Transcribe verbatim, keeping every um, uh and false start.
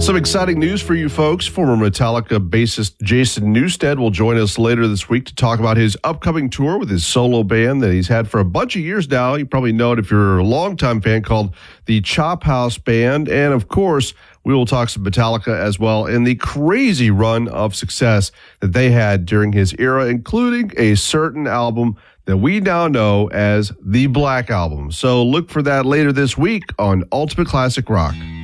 Some exciting news for you folks. Former Metallica bassist Jason Newsted will join us later this week to talk about his upcoming tour with his solo band that he's had for a bunch of years now. You probably know it if you're a longtime fan, called the Chop House Band. And of course, we will talk some Metallica as well and the crazy run of success that they had during his era, including a certain album that we now know as the Black Album. So look for that later this week on Ultimate Classic Rock.